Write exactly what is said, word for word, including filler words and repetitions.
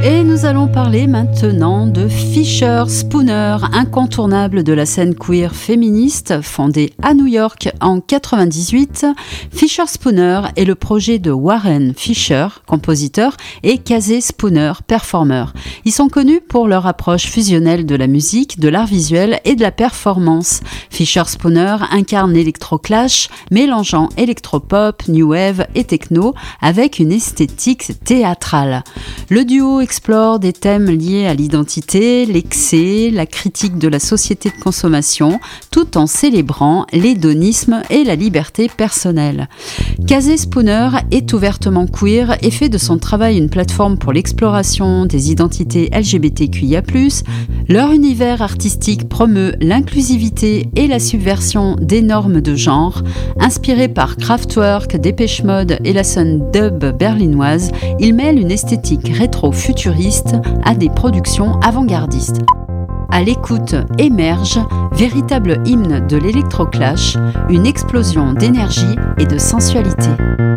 Et nous allons parler maintenant de Fisher Spooner, incontournable de la scène queer féministe, fondée à New York en quatre-vingt-dix-huit. Fisher Spooner est le projet de Warren Fisher, compositeur, et Casey Spooner, performeur. Ils sont connus pour leur approche fusionnelle de la musique, de l'art visuel et de la performance. Fisher Spooner incarne l'électroclash, mélangeant électropop, new wave et techno avec une esthétique théâtrale. Le duo explore des thèmes liés à l'identité, l'excès, la critique de la société de consommation, tout en célébrant l'hédonisme et la liberté personnelle. Casey Spooner est ouvertement queer et fait de son travail une plateforme pour l'exploration des identités L G B T Q I A plus. Leur univers artistique promeut l'inclusivité et la subversion des normes de genre. Inspiré par Kraftwerk, Depeche Mode et la scène dub berlinoise, il mêle une esthétique rétro-futuriste à des productions avant-gardistes. À l'écoute émerge, véritable hymne de l'électroclash, une explosion d'énergie et de sensualité.